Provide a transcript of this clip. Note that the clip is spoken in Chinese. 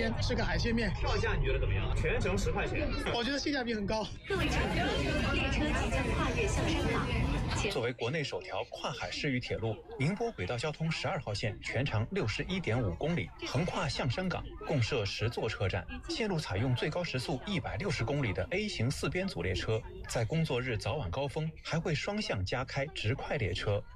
边吃个海鲜面。 票价你觉得怎么样？全程10块钱， 我觉得性价比很高。 各位乘客，列车即将跨越象山港。 作为国内首条跨海市域铁路，宁波轨道交通12号线全长61.5公里，横跨象山港，共设10座车站。线路采用最高时速160公里的 A 型4边组列车，在工作日早晚高峰还会双向加开直快列车。